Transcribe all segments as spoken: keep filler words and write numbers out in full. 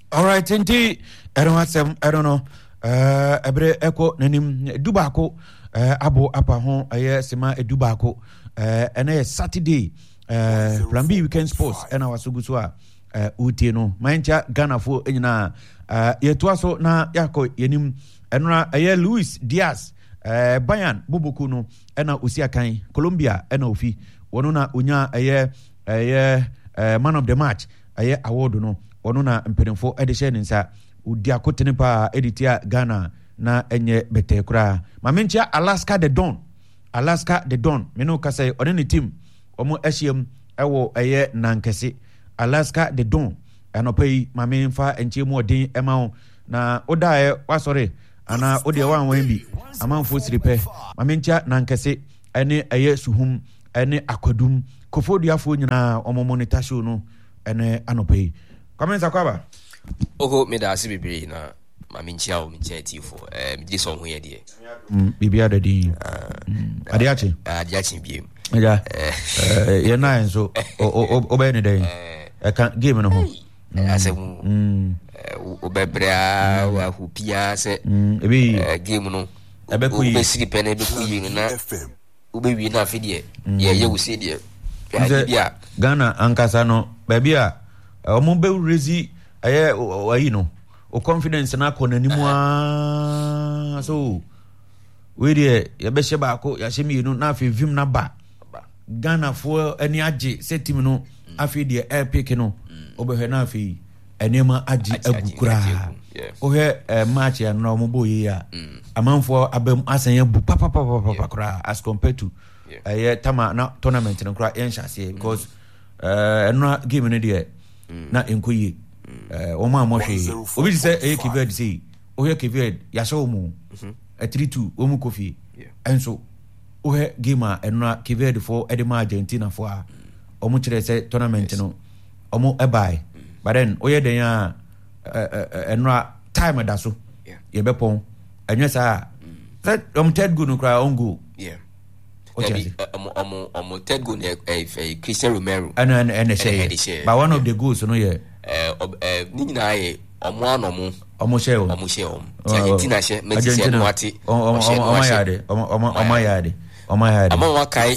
All right, indeed. I don't have I don't know. Uh, ebre eko nanim dubako uh, abo apa ho aye sema edubako uh, ene Saturday uh, Plan B Weekend Sports ena wasugu so a uh, utie no mancha Ghana fo enyina uh, yeto aso na yako yenim enra aye Luis Diaz uh, Bayern Bubuku no ena osi akan Colombia ena ofi wono na onya aye aye uh, man of the match aye award no wono na mpedenfo edishe nsa udi akotene pa editia Ghana na enye bete kura mamencha Alaska the Don Alaska the Don meno kasa one ne team omo ehiem ewo eye nankese Alaska the Don anopai mamenfa enche mu odin ema na odae wasore ana ode wan wan bi amanfo siripe mamencha nankese ene eye suhum ene akwadum kofoduafo nyina omo monitor show no ene anopai comments akwaba Oho me da asibibi na maminchia o minchia tifo eh me dis on ho ye de mm bibia da din ade achi ade achi biem ja eh ye na enso o o be ne den e kan game no ho ase mu mm o bebrea wa hupia se ebi game no ebe ku yi be siri pene be ku yi na o be wi na afidie ye ye wusi de ya bia Ghana ankasa no ba bia o mo be rezi aye wayi no o confidence na ko nanimu a so we dey ye be sheba ko ya shemi no na afi vim na ba Ghana fo ani age se team no afi dey epic no obehwe na afi enema age agukura o he match ya no mo boye ya amanfo abam asan bu papa papa papa kura as compared to aye tama na tournament no kura yen shase because eh no game no dey na enkoyi eh o ma mo hwe obi say e kived say o he kived ya show mu a three two o mu kofi enso o he game a enra kived for edema Argentina for a o mu kire say tournament no o mu e buy but then o ye den ya enra time da so ye be pon enye sa that um third goal no cry on goal yeah okay um um um third goal e Cristiano Romero and and and say but one of the goals no yeah eh eh ni nyina ye omo anomo omo she o omo she o Argentina she Messi she no ati omo yade omo omo yade omo yade omo wakai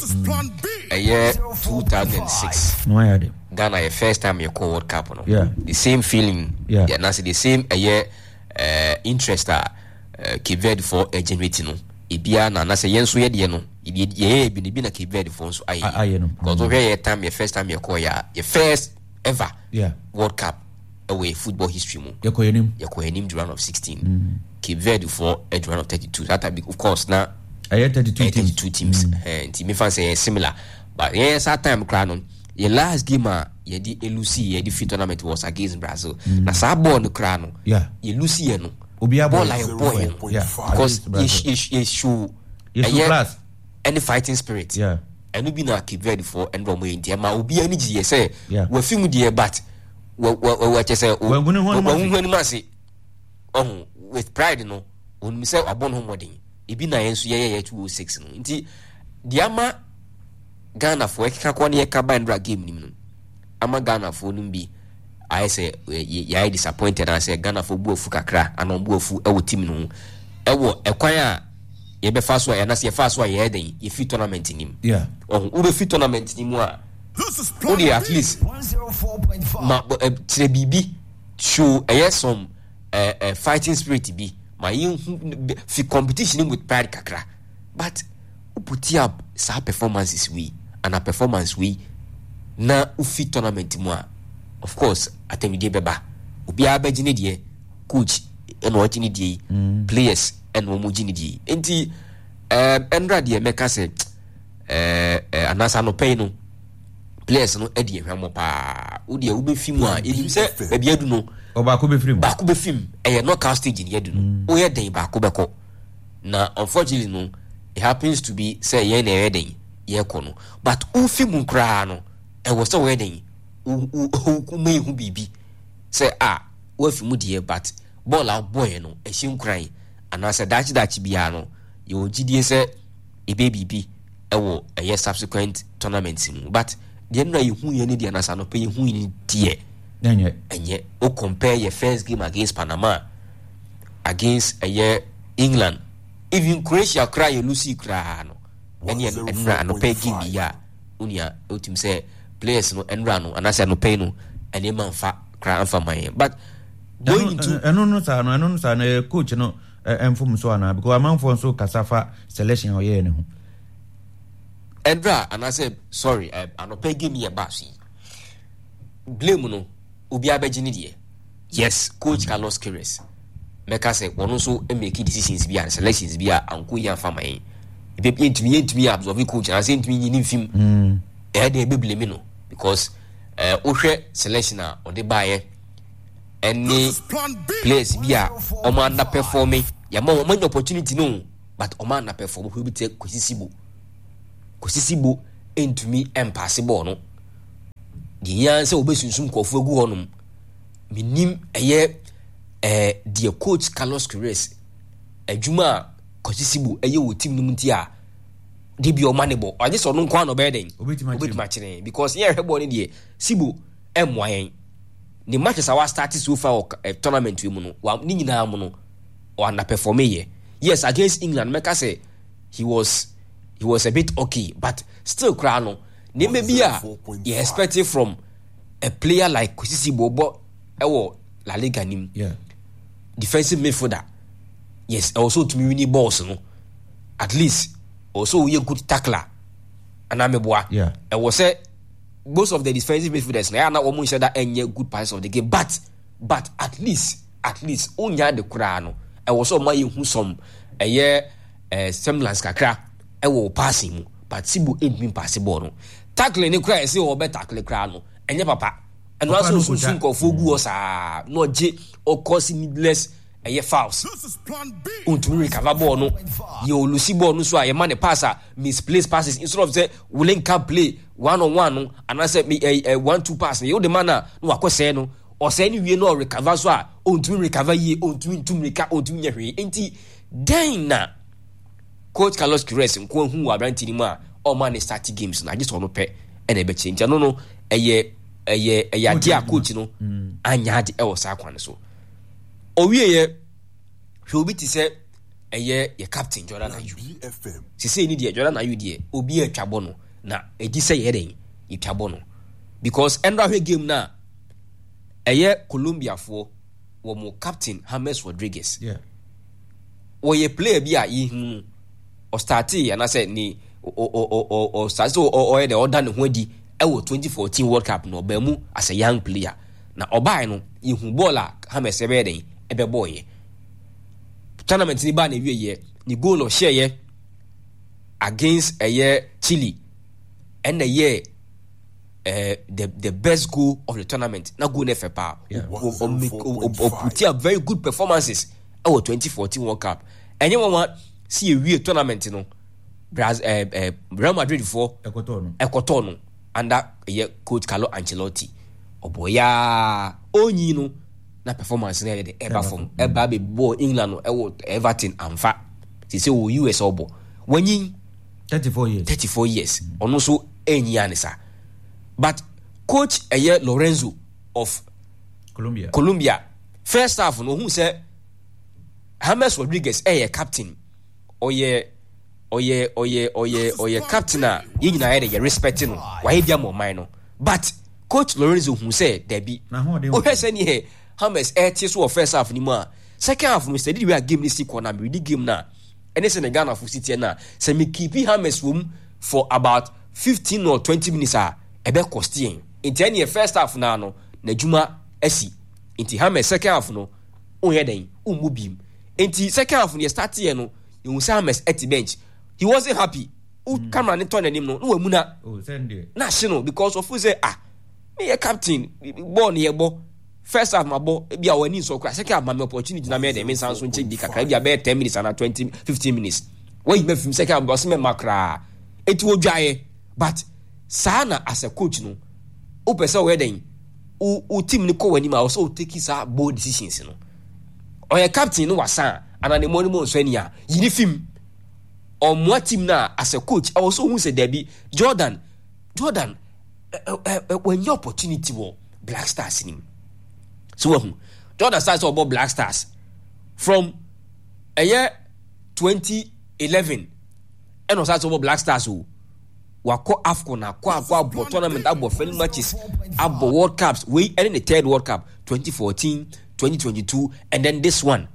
eh two thousand six no yade Ghana your first time you call World Cup no yeah the same feeling yeah na say the same eh uh, interest uh, Cape Verde for a generate no ebia na na say yenso ye de no ye ye bi ne bi na Cape Verde for so aye aye no because over your time your first time you call ya your first ever yeah World Cup away football history mu yako yenim yako yenim the round of sixteen mm. Cape Verde for a round of thirty-two that time of course na aye thirty-two teams thirty-two teams mm. eh team me fancy similar but yes that time cra no your last game a ye di elusi ye di fit tournament was against Brazil mm. na sa ball no cra no yeah ye lucy ye no obi ball like boy no yeah because you you show you class any fighting spirit yeah enu bi na Cape Verde for and romo india ma obi ani giye say we film dey but we we we che say we gunu ho ma say oh with pride no on mi say abon ho modern ebi na yenso ye ye two oh six no nti diama Ghana for ekika kwa ne ka bandra game nim no ama Ghana for no bi I say ye disappointed and say Ghana for buofu kakra and on buofu e wo team no e wo ekwan a ye be fa so ya na se fa so ya den ye fit tournament nim yeah oh wo be fit tournament nim a wo dey at least ma tire bibi show e some uh, uh, fighting spirit bi ma yin fi competition with pride kakra but who put up sa performances we and a performance we na u fit tournament mu a of course atemide beba obi abagine die coach eno ogine die players eno mo gine die enti eh endra die meka se eh anasa no pay no players no edie hwamo pa wo die wo be film a edim se ba bia du no oba ko be film ba ko be film eh knockout stage ni edu no wo ye den ba ko be ko na unfortunately no it happens to be say ye na ye den ye ko no but wo film kra no e wo so we den u u me hu bibi say ah wo film die but ball out boy no e him kran anasa dachi dachi bia no ye ogidie say e be bibi e wo e subsequent tournaments mu but the no ye hu ye ni dia anasa no pe ye hu ni die enye enye o compare your first game against Panama against a year England, even Croatia cry you lose cry no any and run no pay game ya unia ultim say players no and run and I said no pay no and man fa cry and for my but going to I no no sa no no sa na coach no emfum so ana because man for so kasafa selection oye ne ho Endra and I said sorry I no pay give me a bashi blame no obi abegini de yes coach Carlos Queiroz make us say one so make decisions bi and selections bi anko yan fa man e be ntumi ntumi absorb coach and say ntumi yin film mm e dey be blame no because eh ohwe selection a ode baaye any players bi a o ma under performing ya ma o ma opportunity no but o ma under perform who be take Kosisibo Kosisibo ntumi impossible no di yan say obesunsun kofo egu honum minim eye eh the coach Carlos Queiroz adwuma Kosisibo eye wo team num nti a de bi o manebo o just onu nko no be den obeti matching because here hebo ni de Sibo emwayen the matches our started so far uh, tournament we mu no wa ni nyina mu no o underperform here yes against England make us say he was he was a bit okay but still cry no ne maybe a you expect it from a player like Kosisibo but ewo La Liga nim yeah defensive midfielder yes also to me winning balls no at least also we a good tackler and ameboa yeah e was say most of the defensive midfielders na na omo nsha that any good passes of the game but but at least at least onya de kura no e was so my hu some eye eh semblance kakra e wo passing mu but Sibo ain't mean pass ball no tackle ni kura e say o be tackle kura no enye papa and also so sun ko fogu o sa no je o cause needless eye fouls unto recover ball no you lose ball no so a man pass a misplaced passes instead of say willing can play one on one no and I say me a one two pass you the man no akose no or say any we no recover so a unto recover ye unto unto recover unto nya hwe enti den na coach Carlos Queiroz nko hu abranti ni mu a o man start games na just ono pe e na be change no no eye eye eye dia coach no anya de e wo sa kwan so owie ye hwe obi ti se eye ye captain Jordan Ayew si se ni de Jordan Ayew de obi atwabo no na edi se ye den itwabo no because endra hwe game na eye Colombia fo wo mo captain James Rodriguez yeah wo ye player bi a yi hu o starti and I said ni o o o o start so o o the order ne ho adi e wo twenty fourteen World Cup no ba mu as a young player na obai no yi hu ball a James e be den e be boy tournament ni ba na wie ye ni goal o share ye against a year Chile and a year uh, the the best goal of the tournament na goal ne fe pa o put a very good performances our twenty fourteen World Cup and you want see a real tournament no Brazil uh, uh, Real Madrid for Equatorno Equatorno under uh, coach Carlo Ancelotti oboya onyi no na performance na de ever from ever be ball England no e Everton amfa say say o U S obo wanyin thirty-four years thirty-four years ono so enyi anisa but coach eye Lorenzo of Colombia Colombia first half no who say James Rodriguez eye captain oye oye oye oye oye captain a yina eye dey respecting no why bia mo man no but coach Lorenzo who say debi na ho dey o say ni he James eye ti so first half ni mu a second half no steady we game ni si corner be the game na and it's in the Ghana for city na say me keep James room for about fifteen or twenty minutes a ebe costing into any first half na no na juma asi into James second half no o ye den o mu bim into second half no start here no you say James at the bench he wasn't happy o mm. camera ni turn anim no no wamu na oh send there na shino because of who say ah me a captain ball ni ebo first half my ball e bia wani so kra second half my opportunity na me dem san so check di kakra bia be ten minutes and twenty fifteen minutes when you make film second half boss me makra eti odwaye but sana as a coach no o pese we den o o team ni ko wani ma so take his bold decisions no o ye captain no wasa ana ne money mo so ania yini film o mo team na as a coach I also who say Debbie Jordan Jordan uh, uh, uh, when your opportunity wo Black Stars nim So Jordan starts about Black Stars from a year twenty eleven and was starts about Black Stars who wako AFCON akwa akwa abo tournament abo friendly matches abo World Cups we ending the third World Cup twenty fourteen twenty twenty-two and then this one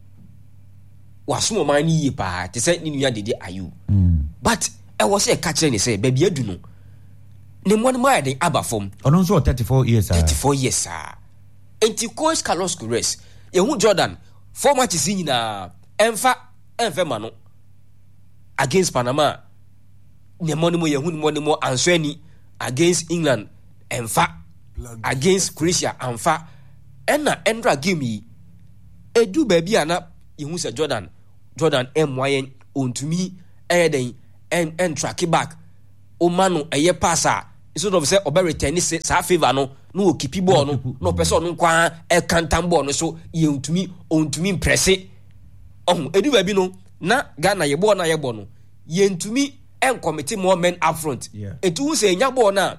was small money pa te say ni nua dede ayu but I was say catch ni say baby adu no ne mo ma dey aba form ono so thirty-four years ah thirty-four years ah enti coach Carlos Queiroz ye hu Jordan four matches nyina emfa emfa ma no against Panama ne mo mo ye hu mo mo answani against England emfa against Croatia emfa ena endra game yi edu baby ana ye hu say Jordan Jordan M Y ontumi eden en en track back o manu eye passer instead of say obe return sa favor no no o keep ball no no person no kwa e kantam ball no so ye ontumi ontumi press oh edu ba bi no na Ghana ye ball na ye ball no ye ntumi en committee more men up front etu say nya ball na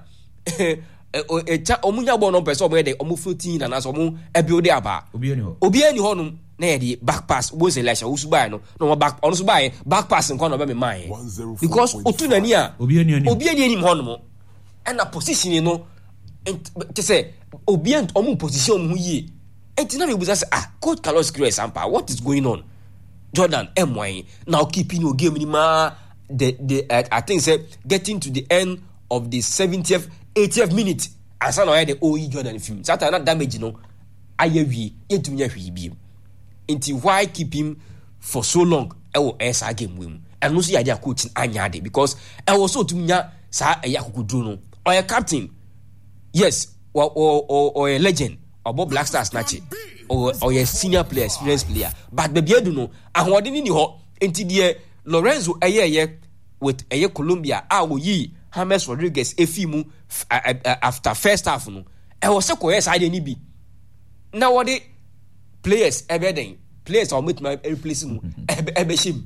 e cha omunya ball no person omo de omo floating na na so omo e build aba obi ani ho obi ani ho no na ye di back pass wo say like wo subai no no back on subai back pass nko no be me man because otu nani a obi ani ani obi ani ani ho no mo and na position no te say obi an omo position mu yi enti na me buza say ah coach Carlos Queiroz ampa what is going on Jordan M Y now keeping your game ni ma the the uh, I think say getting to the end of the seventieth eightieth minute asa na the O E Jordan film sata na damage no ayewi yetumi ya hwi bi enti why keep him for so long e wo esa game wem and no so ya dia coach anya de because e wo so tumi nya sa e yakukudru no or a captain yes or or or a legend or Black Stars nachi or or a senior player experienced player but baby edu no ahode ni ni ho enti de Lorenzo eyeye with eye Colombia a wo yi James Rodriguez efimu after first half no e wo se ko yes ade ni bi na wo de players everything players are with my replace mu ebe shim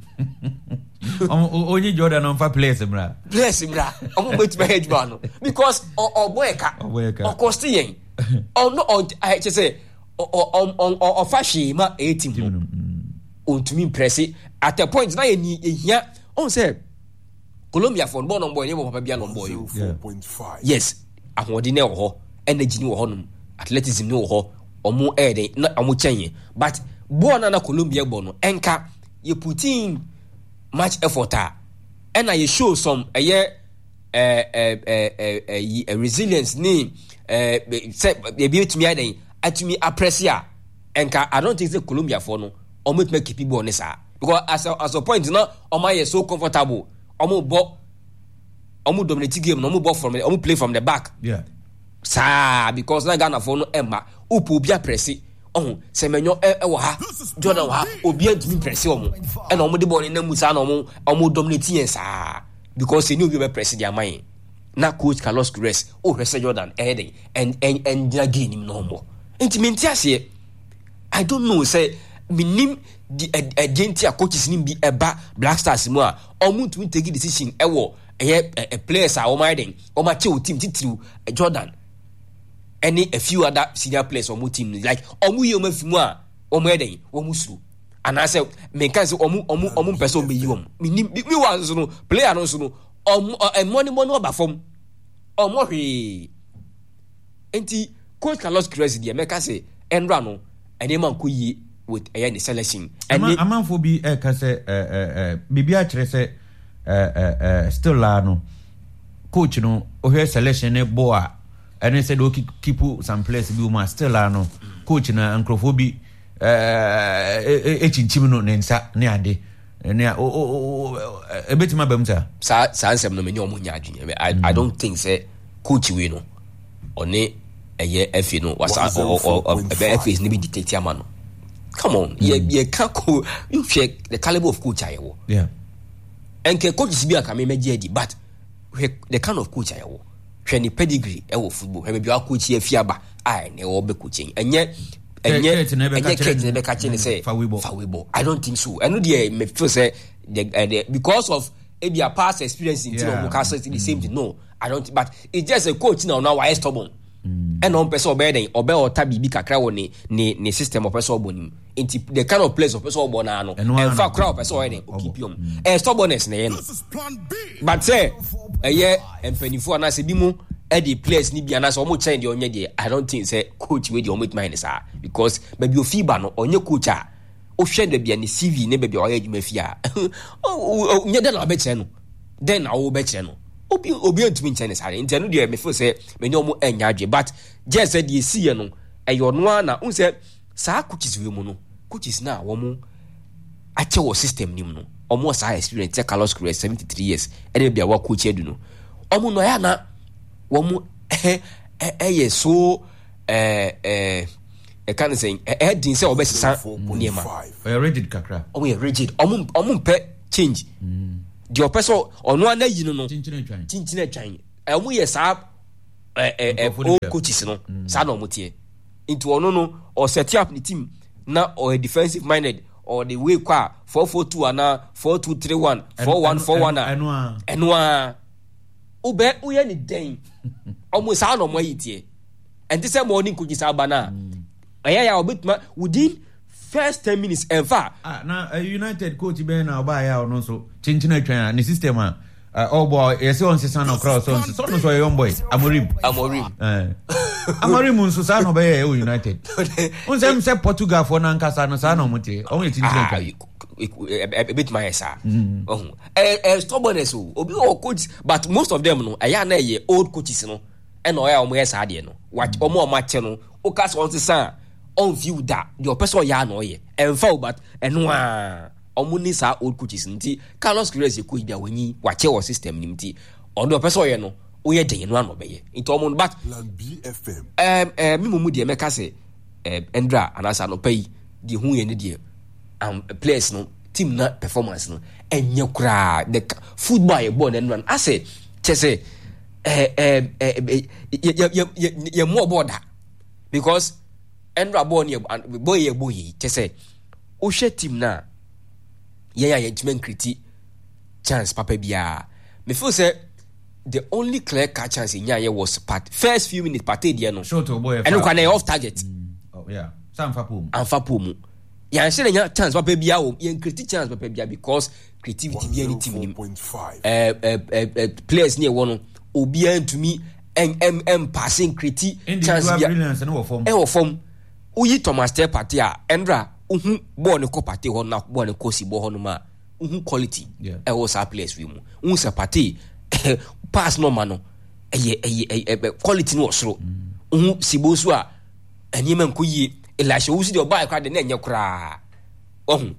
only Jordan on for players bra players bra omo with my hedge bar no because o boyeka o cost yen o no on I say on on on fashi ma eighteen on to me press at a point na ye hia on say Colombia for born on boy ne papa bia no boy four point five yes ahode ne wo ho energy ne wo ho no athleticism ne wo ho omo ede na omo chenye but born na Colombia born no enka you put in much effort a and you show some a year eh eh eh eh resilience ni eh say be be to me aden atumi appreciate enka I don't think say Colombia for no omo make keep born ni sa because as a, as a point na omo ye so comfortable omo bo omo dominate game no omo bo from omo play from the back yeah sa because na Ghana for no emma upo obi press oh se menyo e wo ha Jordan wa obi antumi press omo e na omo de ball na musa na omo omo dominate yen sa because any obi be press their mind na coach Carlos Queiroz o hwese Jordan e dey and and and dia game no mo intimate ase I don't know say minim di agenti a coaches nim bi eba Black Stars mu a omo ntumi take decision e wo e players a omo den omo che o team titiru Jordan any a few other senior players on my team like omu yi omu fimu a omu eden omu suru and I say me kan say omu omu omu person be yi omu me me wa so no player no so no omu e money money oba form omu hwe enti coach Carlos Queiroz dey make say enra no ene man ko yi with a the selection and amanfo bi e ka say eh eh bibia kire say eh eh still la no coach no o hwe selection ne bo a and they said okay keep some place be uma still ano coach na ankrofobi eh e chinchim no nensa ne ade ne o e betima bamta sa sa ansem no menyo omunya adwene I don't think say coach we no one eye efe no was o be efe is ni be dictate amano come on ye ye can ko you check the caliber of coach ayewo yeah and ke coach bi aka me meje adi but the kind of coach ayewo hwani pedigree e wo football hwe bi akochi afiaba ai ne wo be coaching enye enye enye kete be kache ne say fawebo I don't think so eno dey me feel say the, because of e be a past experience in yeah. Tino Mukaso the same thing no I don't but it's just a coach now now why stubborn mm. and on person obey obey or tabi bi kakra wo ne ne system of person obonim into the kind of place of person obona no and fa crowd person o dey keep you eh stubbornness na ye no but say eh empanifo na se bi mu e the place ni bia na so mo change the onye dey I don't think say coach we dey omit mind sa because baby ofiba no onye coach a o hwe da bia ne C V ne baby o ya adwuma fi a nye da na be che no then I will be che no obi obi antumi nkyɛn sare nti no de me feel say me nyomo anya adwe but just said the see no ɛyɛ no na un say saa coaches we mu no coaches na wo mu ache wo system nim no omo saa experience te Carlos Queiroz seventy-three years ɛde bia wa coach edu no omo no ya na wo mu eh eh so eh eh e kan say eh din say obesisa niema we rigid kakra omo ye rigid omo omo mpe change the person ono ana yi no no chinchine twan chinchine twan e mu ye sa eh eh coaches no sa no motie into ono no or set up the team na or defensive minded or the way kwa four four two ana four two three one four one four one eno a eno a ube uye ni den omo sa no mo yitie and this morning coaches abana aya ya obetuma within first ten minutes en fa ah na uh, United coach be na oba ya ono so chinchina twan ni system a uh, oh boy yes on season no cross on so no so young boy Amorim Amorim eh Amorim nso sa no be ya United on say say Portugal for na nkasa no sa no mutie on ye chinchina twan a bit my sir oh eh eh stubbornness obi o coach but most of them no aya na ye old coaches no e no ya o mo yes ade no what o mo ma che no o ka so on season on view that the person ya no ye enfa but eno a omuni sa old coaches nti Carlos Queiroz e coach dia wani wache wo system nim nti on the person ye no o ye den no ano be ye nti omun but B F M em em mi mumu de meka se em Endra anasa no pay di hu ye ne de am players no team na performance no enye kura the football ye born and run I say che say eh eh ye ye ye more border because Endra born ye boy ye boy che say o hwe team na ye ya ye team criti chance papa bia me feel say the only clear cut chance in ya was part first few minutes party there no short boy and can off target mm. Oh yeah sam fapom amfa pom ya shele nya chance papa bia o ye criti chance papa bia because creativity be any team nim eh eh players near one obi antumi en em em passing criti chance bia brilliance no form e wo form uyi Thomas Tell party a Endra uhu ball ne ko party ho na ball ne ko si ball ho no ma uhu quality e wo sa players we mu uhu sa party pass no ma no eye eye quality no osoro uhu sibo so a anyema nko yi elashe wo si de oba akra de na enye kra ohu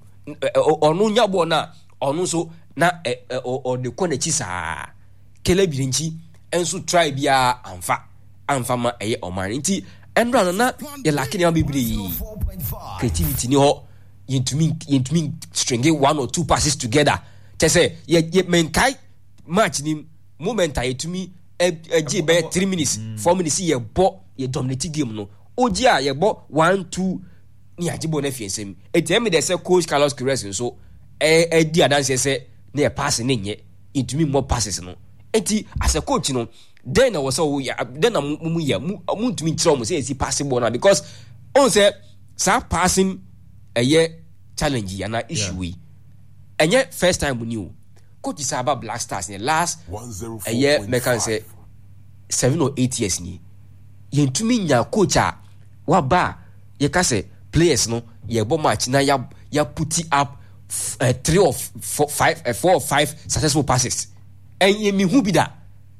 onu nya ball na onu so na o de ko na chi sa kele birinchi enso try bia amfa amfa ma eye oman nti Endra no na ye lakini am bibiri creativity ni ho yentumi yentumi string one or two passes together te say ye ye menkai match ni moment a yetumi agi be three minutes four minutes ye bo ye dominate game no ogi a ye bo one two ni agibo na fiensem etem de say coach Carlos Queiroz nso e e di adanse say na ye pass ni nye yentumi more passes no enti as a coach no then I was so then I'm mu ya mu ntumi nkyerɛ mo say is possible na because on say sa passing a year challenge ya na issue we enye first time we knew coach Saba Black Stars in last a year me can say seven or eight years ni ye ntumi nya coach a wa ba ye ka say players no ye bo match na ya ya put up uh, three or four, five uh, four or five successful passes and ye mi hu bi da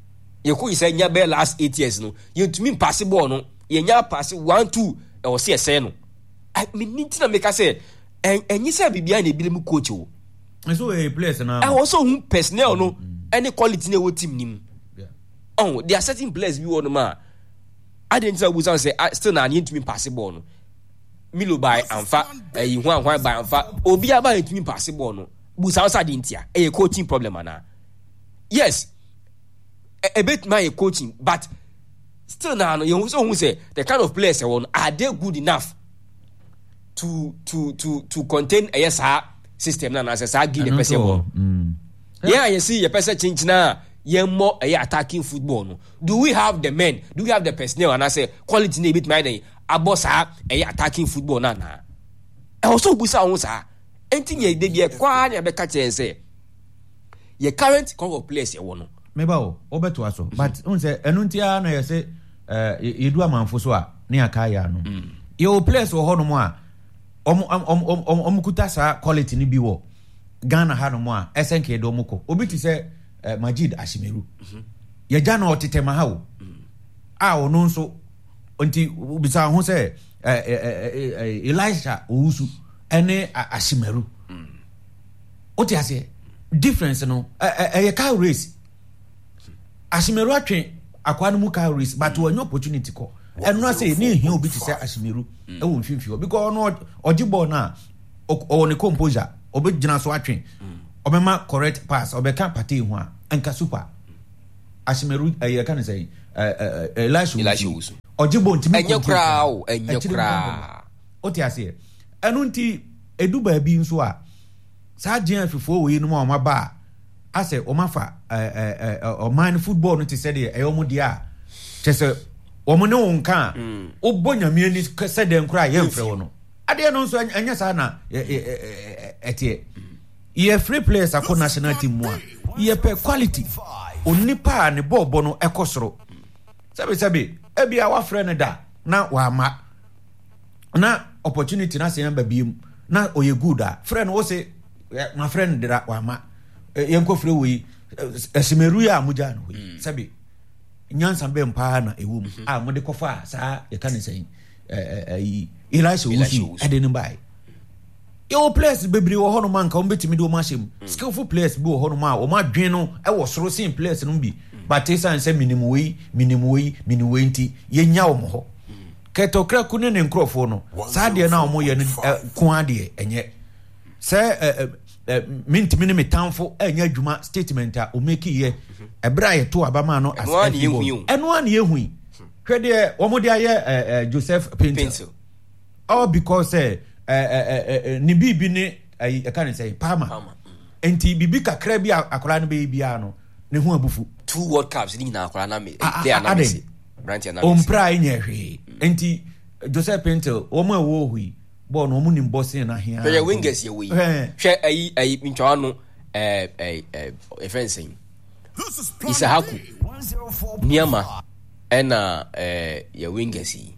ye ko say nya be last eight years no ye ntumi pass ball no ye nya pass one two e o say say no I mean ntina make say en enyi say bibia na ebi mu coach o so a place na I also who personnel no any quality na wo team nim yeah oh there are certain players we want ma identify we say still na ntumi pass ball no Milo by amfa eh hu anhwan by amfa obi aba ntumi pass ball no busa osa di ntia e coaching problem ana yes a, a bit my coaching but still now no you so who say the kind of players one are they good enough to to to to contain a yes system na na say say give the person ball yeah you see your person change na yen more a attacking football no do we have the men do we have the personnel and I say quality na bit my dey abosa a attacking football na na e also busa won sa enti ye de de kwa na be ka chen say ye current core of players ye wono meba o obeto aso but un say enu ntia na ye say eh yedu amanfo so a ne aka ya no ye o players wo hono mo a om om om om kuta sa quality ni bi wo Ghana ha no mo a S N K do mo ko obi ti say Majid Ashimeru ye ja na otetema ha wo a ono nso nti bisa ho say Elisha Owusu ene Ashimeru oti ase difference no eh car race Ashimeru atwe akwa no mu car race but when opportunity ko eno ase ni hia obi ti say Ashimeru e wo mfimfio because no ojibo na o ne composure obi gina so atwe obema correct pass obeka party ho a enka super Ashimeru eh kan say Elisha Owusu ojibo ntimi enye kra o enye kra oti ase eno nti edu ba bi nso a sa gian fifo we no ma ba ase o mafa eh eh o man football no ti se de e o mo dia tese o mo ne won kan o bonyame ni se de nkura ye mfre wo no ade no nso anya sa na etie ye free players akọ national team mu a ye pe quality onipa ne bobo no ekosoro sabe sabe e bia wa frɛ ne da na wa ma na opportunity na se number biem na oye good a frɛ no wo se my friend dira wa ma yenko frɛ we Ashimeru ya muja no we sabe nyansa be mpa na ewum a mo de kofa sa ye kan say eh Elisha Owusu ade ne bai yo players bebre wo hono man ka o betimi do ma shem skillful players bi wo hono ma o ma dwen no e wo soro sin players no bi but esa say minimum we minimum we minimum we nti ye nya wo mo ho keto kra ku ne ne nkrofo no sa de na o mo ye ne ko ade enye say mint minimum tanfo enya adwuma statement a o make ye ebra ye to abama no as eno an ye hu hwede wo mo de aye Joseph Painter all because eh ni bibi ne I can say Palma enti bibi kakra bi akora no be bia no ne hu abufu two world cups ni na akora na me they are na me branch na on pray nya hwe enti Joseph Painter wo mo wo hui ball no mo nim boss na hia hwe wingers ye we hwe ayi ayi ntwa no eh eh eh fencing Isahaku Niama ena eh ye wingers yi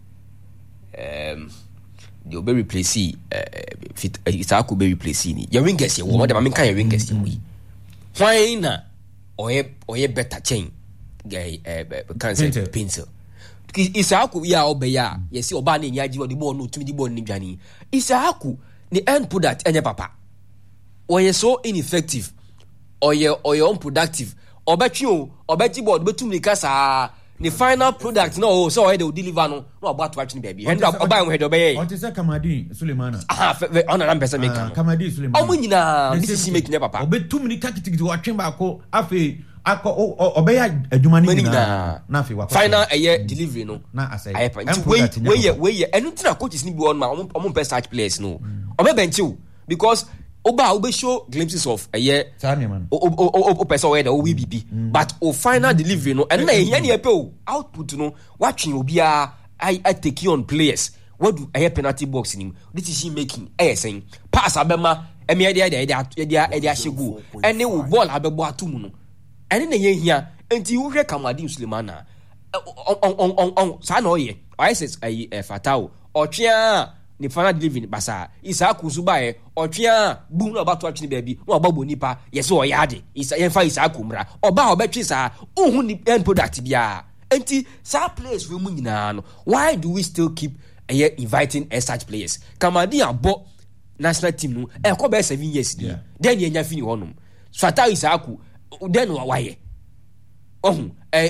um the be replace fit Isahaku be replace ni ye wingers ye wo de ma menka ye wingers ye we why na oye oye better chain guy eh can say pencil Isahaku ya obeya ye si oba na nyaji wo di ball no tumi di ball ni dwane Isahaku the end product enye papa oye so ineffective oye oye unproductive obetwi o obeti board betum ni kasa the final product no so oye dey deliver no no about watch ni baby and oba en head obey what is Kamadi Sulemana ah on na person make Kamadi Sulemana omo nyina this is make ne papa obetum ni kakitikiti watwen ba ko afi akọ obeya adwuma ni na na afi wa final eye delivery no na asay we we ye we ye enu tina coaches ni bi on ma omo best search players no obe bench you because oba obe show glimpses of a year man o o o person where the o we be but o final delivery no and na ehia ne epe o output no watching obi a I I take you on players what do a penalty box nim this is he making eh saying pass abema emi ade ade ade ade ade ahegu ene wo ball abebo atumu no ene na yehia enti wo hwe Kamadi Sulemana on on on on sa na oye I says ai fatao otwea ni final delivery basa Isahaku zuba e otwea bu na oba to atwe baabi na oba bo nipa yese o yade isa yen fa Isahaku mra oba obetwe sa ohun ni end product bia enti sa players we mu nyina no why do we still keep uh, inviting uh, such players Kamadi abo national team no e ko be seven years ni then ye nya fini honum Fatah Isahaku then why ohun eh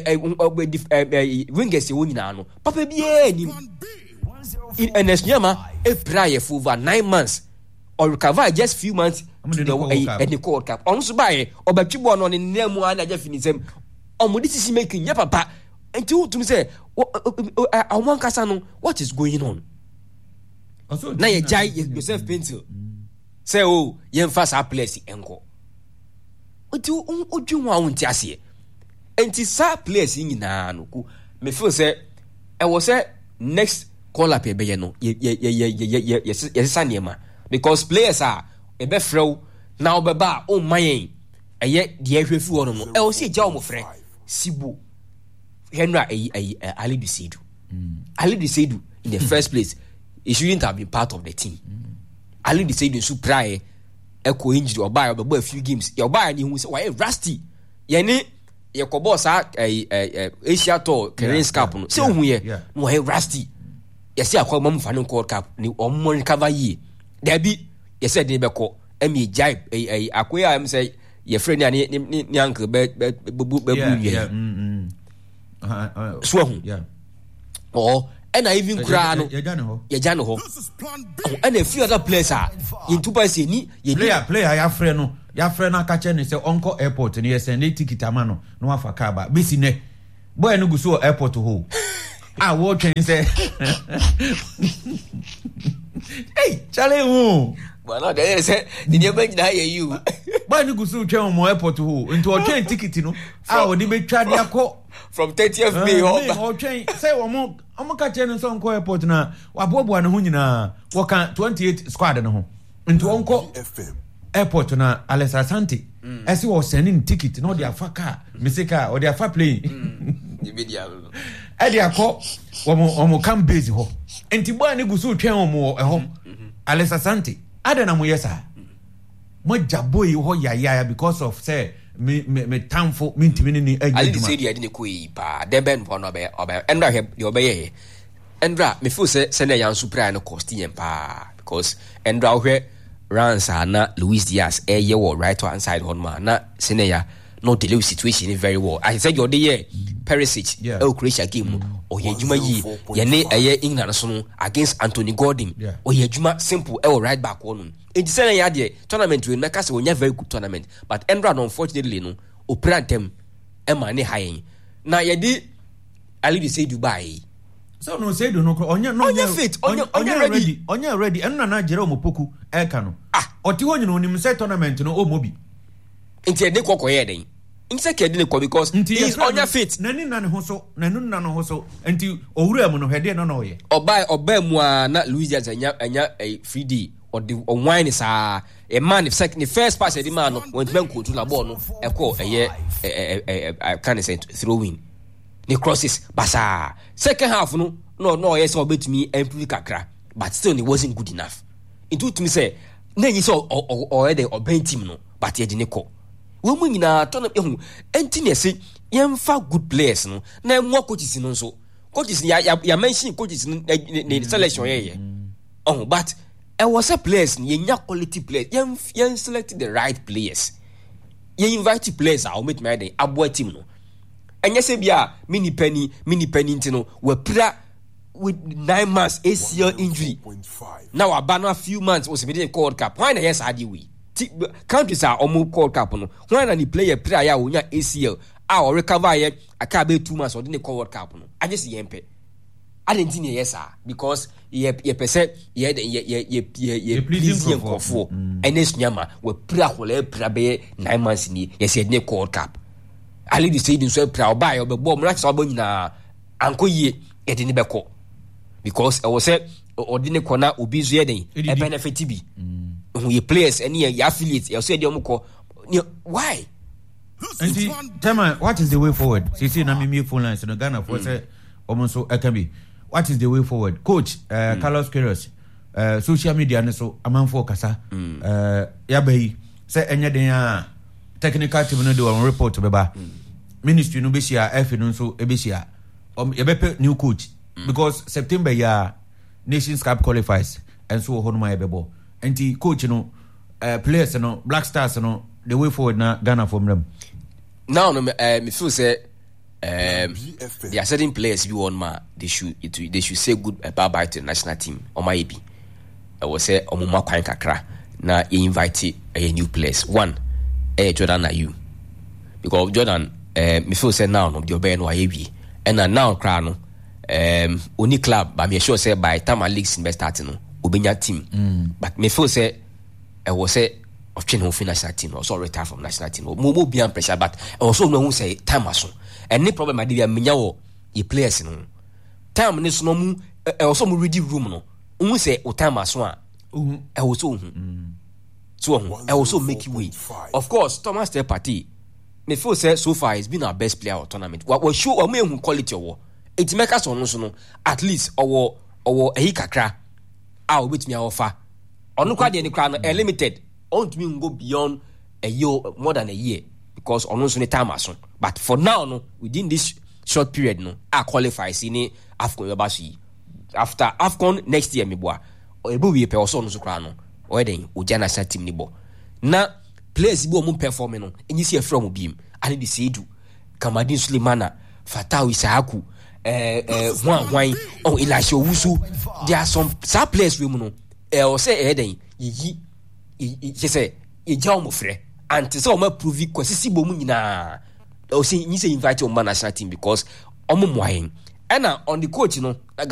eh wingers ye nyina no papa bia ni in Enesnyama e prayer for over nine months or recover just few months to the any World Cup on so buy obetwi bo no ne nemu ana ja finisem omudi sisi making ya papa until to me say I want kasa no what is going on na ye jai Joseph Painter say oh ye mfa sa place enko until odwun wa wonti ase enti sa players in na no ku me feel say e was say next call up e be no ye ye ye ye ye ye sa niema because players are e be frew na obeba o mayen eye de ehwefi wo no e o se ja o mo frɛ Sibu Henry eh, eh, eh, Ali Dusedu. Mm. Ali Dusedu in the first place, he shouldn't have been part of the team. Mm. Ali Dusedu so prior echo injury or buy or a few games. Your buy and you say why rusty. Yani your boss at a Asia tour Korean Cup. So we no rusty. You see a call mom fan call cup ni or more recover ye. There be you said they be call Emi jibe a aqua am say your friend and uncle be be be Uh, uh, so yeah. Oh, and I even cry no. Ya jano ho. And a few other players are in two pass ni ye player player ya friend no. Ya friend na ka che ne say onko airport ni send ticket amano no afa ka ba. Bisi ne. Boy no go so airport ho. Ah wo twen say. Hey, chale ho. But no there say the never na hear you. Boy no go so twen mo airport ho. Into o twen ticket no. Ah o di be twa dia ko from thirtieth May on o twen say omo omo ka che no so onko airport na waboaboa ne ho nyina wo kan twenty-eight squad ne ho into onko airport na Alex Asante ese wo sending ticket no dia fa car misika o dia fa plane the media e dia ko omo omo kan base ho enti boy ne gusu twen omo e ho Alex Asante adana mo yesa mo jabo yi ho yaya because of say me me me tamfo me ntimi ni ageduma Ali say dia de ko yi pa dem ben po no be obe endra he de obe ye endra me feel say say na yan supra no cost yen pa because endra hwe runs na Luis Diaz e ye wo right hand side on ma na seneya no delay situation very well I said your day Perisic yeah. El Croatia game mm. o ye juma yi ye ne eye England so no against Anthony Gordon yeah. o ye juma simple e right back on it is say ya de tournament we na ka say onya very good tournament but Endra unfortunately no o prantem e ma ne hayen na ye di Ali dey say Dubai so no say do no onya no onya fit onya onya ready onya ready enna na jere omopoku e ka no ah oti ho nyina onim say tournament no o mobi nti e de kokoye den nse ke de ne ko because he is onya fit nani na ne ho so nanu na no ho so nti owura mu no hwede no no ye obai obai mu na Luis Diaz anya anya free d or the wine is a a man if second the first pass the man went men go to la ball no e ko eye e can say throwing the crosses basa second half no no no yes obetumi improve kakra but still it wasn't good enough into to me say na yin so already oben team no but ye de ne ko we mu nyina to no ehu enti ne se yemfa good players no na enwo coaches no so coaches ya ya mention coaches ne selection ye ye oh but I was a players yenya quality players yen yen select the right players yen invite players a o met my dey abo team no enye se bia mini penny mini penny ntino we pra with nine months A C L injury now abana a few months was be World Cup why na yes adi we countries are almost World Cup no why na the player pra ya onya A C L a o recover ye aka be two months or the World Cup no I just yempe I didn't think yes sir because ye ye pese ye ye ye ye ye please ye nkofo enes nyama we pra hole pra be nine months ni ye said ne World Cup ali di say din so pra oba ye be bom na so ba nyina anko ye ye de ne be ko because I was say ordinary corner obi zo ye den e benefit bi ye players any ye affiliates ye say de om ko why and see Tema what is the way forward see see na me me phone lines no Ghana for say omonso akabi what is the way forward coach uh, mm. Carlos Queiroz uh, social media ne so amanfo kasa mm. uh, ya bai say enye den a technical team no do on report beba mm. ministry no be share F no so e be share um e be new coach mm. because September ya Nations Cup qualifies and so hono ma e bebo enti coach no uh, players no Black Stars no the way forward na Ghana from them now no uh, me feel say Um, there are certain players you want ma they should it, they should say good bye bye to the national team or my be I will say omuma kwan kakra na you invite a new players one eh Jordan na you because Jordan eh me feel say now no the obey no ayebi and now kra no um only club but me sure say by time our leagues in start no obenya team mm. but me feel say I will say of chain national team also retire from national team mo mo be pressure but also no say time aso any problem I did menya wo ye players no time ne so no mu e also mu ready room no hu say o time aso a hu e wo so hu so hu e wo so make way. Of course Thomas Partey me feel say so far he's been our best player of tournament what was show o me hu quality owo it make us on so no at least owo owo ehi kakra a obetumi offer onu kwa de ni kwa no limited on to me go beyond a year more than a year because on so time aso but for now no within this short period no I qualify see ni AFCON yobashi after AFCON next year me boa ebo we pe also no so kra no o den o jana sa team ni bo na players bi o mo perform no enyi see from biem ane de Seydou Kamadin Sulemana Fatau Isahaku eh eh Juan Juan oh Elisha Owusu there are some some players we mu no eh o say eh den yi yi say e ja o mo frɛ ante say o ma prove kwasisi bo mu nyina o say nyi say invite o man national team because o mo moyen and on the coach no